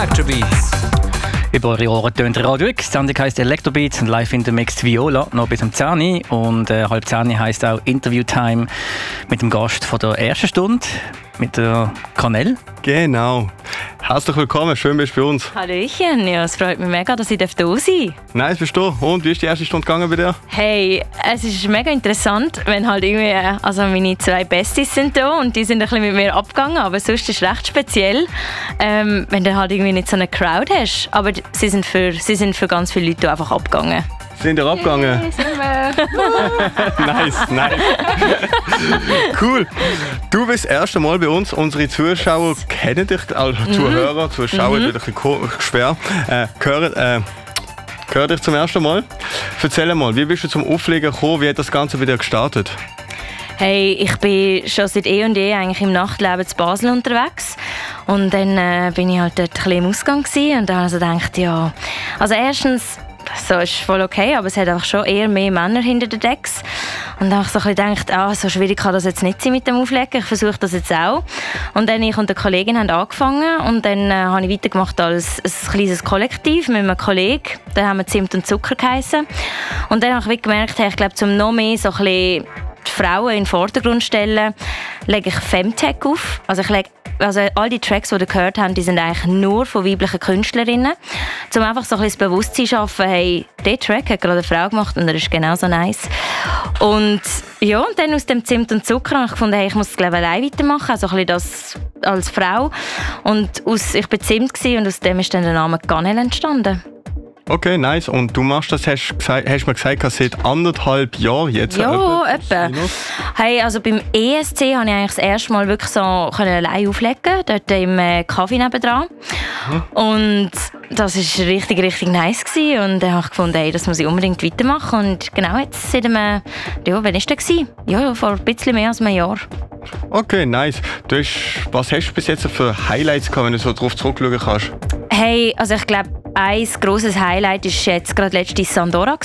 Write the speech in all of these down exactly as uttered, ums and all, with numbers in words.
Electrobeats. Über eure Ohren tönt Radio X. Die Sendung heisst Electrobeats und live in der Mixed Viola, noch bis um zehn Uhr. Und äh, halb zehn Uhr heisst auch Interviewtime mit dem Gast von der ersten Stunde, mit der Kanel. Genau. Herzlich willkommen, schön bist du bei uns. Hallöchen, ja, es freut mich mega, dass ich da sein darf. Nice, bist du? Und wie ist die erste Stunde gegangen bei dir? Hey, es ist mega interessant, wenn halt irgendwie, also meine zwei Besties sind da und die sind ein bisschen mit mir abgegangen, aber sonst ist es recht speziell, ähm, wenn du halt irgendwie nicht so eine Crowd hast. Aber sie sind für, sie sind für ganz viele Leute einfach abgegangen. Sind ihr abgegangen? Hey, sind wir. Nice, nice. Cool. Du bist das erste Mal bei uns. Unsere Zuschauer kennen dich, also mhm. Zuhörer, Zuschauer, mhm. ist ein bisschen schwer. Äh, hören, äh, hören dich zum ersten Mal. Erzähl mal, wie bist du zum Auflegen gekommen? Wie hat das Ganze bei dir gestartet? Hey, ich bin schon seit eh und je eigentlich im Nachtleben zu Basel unterwegs. Und dann äh, bin ich halt dort ein bisschen im Ausgang gewesen und dann habe ich also gedacht, ja, also erstens, so ist voll okay, aber es hat einfach schon eher mehr Männer hinter den Decks. Und dann habe ich so ein bisschen gedacht, ah, so schwierig kann das jetzt nicht sein mit dem Auflegen, ich versuche das jetzt auch. Und dann ich und eine Kollegin haben angefangen und dann äh, habe ich weitergemacht als ein kleines Kollektiv mit einem Kollegen. Da haben wir Zimt und Zucker geheissen. Und dann habe ich gemerkt, hey, ich glaube, um noch mehr so ein bisschen die Frauen in den Vordergrund stellen, lege ich Femtech auf. Also ich lege Also all die Tracks, die ihr gehört habt, die sind eigentlich nur von weiblichen Künstlerinnen. Um einfach so ein bisschen das Bewusstsein zu schaffen, hey, dieser Track hat gerade eine Frau gemacht und er ist genauso nice. Und ja, und dann aus dem Zimt und Zucker habe ich gefunden, hey, ich muss es glaube ich allein weitermachen, also ein bisschen das als Frau. Und aus, ich war Zimt und aus dem ist dann der Name Kanel entstanden. Okay, nice. Und du machst das, hast du hast mir gesagt, seit anderthalb Jahren jetzt? Ja, etwa. Hey, also beim E S C konnte ich eigentlich das erste Mal wirklich so allein auflegen, dort im äh, Kaffee nebendran. Mhm. Und das war richtig, richtig nice gewesen. Und dann habe ich gefunden, hey, das muss ich unbedingt weitermachen. Und genau jetzt seit einem, ja, wann war das gewesen? Ja, vor ein bisschen mehr als einem Jahr. Okay, nice. Du hast, was hast du bis jetzt für Highlights gehabt, wenn du so darauf zurückschauen kannst? Hey, also ich glaube, ein grosses Highlight war jetzt gerade letztes Sandora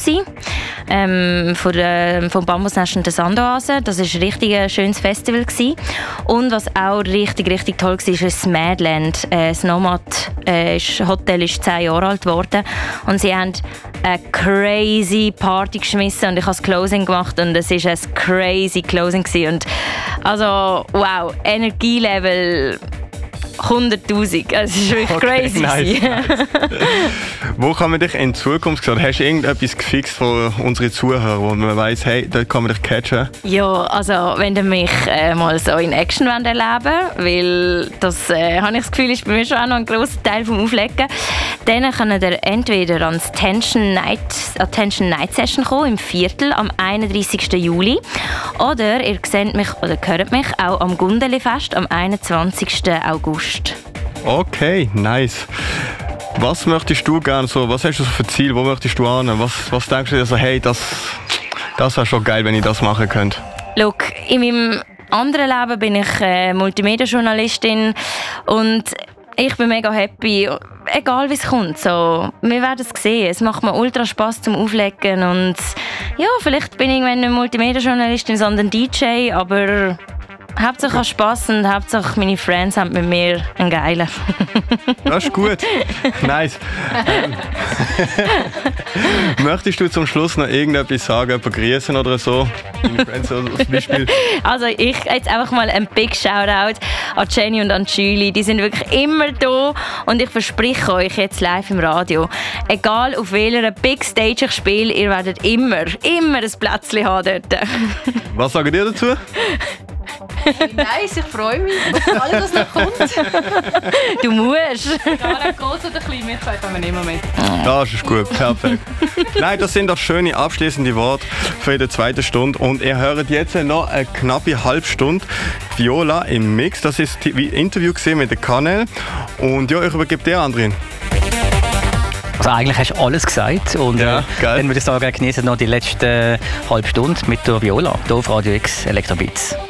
ähm, von der, vom Bambusnest und der Sandoase. Das war ein richtig schönes Festival gewesen. Und was auch richtig, richtig toll war, ist das Madland. Äh, das Nomad äh, Hotel ist zehn Jahre alt geworden und sie haben eine crazy Party geschmissen und ich habe das Closing gemacht und es war ein crazy Closing gewesen. Und also wow, Energielevel hunderttausend. Es ist wirklich okay, crazy. Nice, nice. Wo kann man dich in Zukunft sehen? Hast du irgendetwas gefixt für unsere Zuhörer, wo man weiss, hey, dort kann man dich catchen? Ja, also wenn ihr mich äh, mal so in Action erleben wollt, weil das, äh, habe ich das Gefühl, ist bei mir schon auch noch ein grosser Teil vom Auflegen, dann könnt ihr entweder ans Tension Night, Tension Night Session kommen, im Viertel am einunddreißigsten Juli. Oder ihr seht mich oder hört mich auch am Gundeli-Fest am einundzwanzigsten August. Okay, nice. Was möchtest du gerne so? Was hast du so für Ziel? Wo möchtest du hin? Was, was denkst du dir so, hey, das, das wäre schon geil, wenn ich das machen könnte? Look, in meinem anderen Leben bin ich äh, Multimedia-Journalistin und ich bin mega happy, egal wie es kommt. So, wir werden es sehen. Es macht mir ultra Spass zum Auflegen und ja, vielleicht bin ich irgendwann nicht Multimedia-Journalistin, sondern D J, aber Hauptsache Spass und Hauptsache meine Friends haben mit mir einen geilen. Das ist gut. Nice. Ähm, möchtest du zum Schluss noch irgendetwas sagen, jemanden grüßen oder so? Deine Friends zum Beispiel? Also ich jetzt einfach mal ein Big Shoutout an Jenny und an Julie. Die sind wirklich immer da und ich verspreche euch jetzt live im Radio, egal auf welcher Big Stage ich spiele, ihr werdet immer, immer ein Plätzchen haben dort. Was sagen ihr dazu? Hey, nice, ich freue mich auf alles, was noch kommt. Du musst. Egal, ob groß oder klein, wir zwei kommen immer mit. Das ist gut, perfekt. Nein, das sind doch schöne abschließende Worte für die zweite Stunde. Und ihr hört jetzt noch eine knappe halbe Stunde Viola im Mix. Das ist das Interview mit der Kanel. Und ja, ich übergebe dir, Andrin. Also eigentlich hast du alles gesagt und ja, äh, dann würde ich sagen, genießen noch die letzte halbe Stunde mit der Viola hier auf Radio X Electrobeats.